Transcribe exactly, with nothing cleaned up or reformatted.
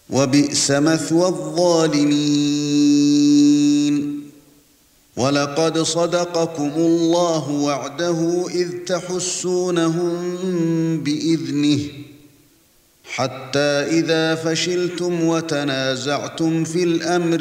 وبئس مثوى الظالمين ولقد صدقكم الله وعده إذ تحسونهم بإذنه حتى إذا فشلتم وتنازعتم في الأمر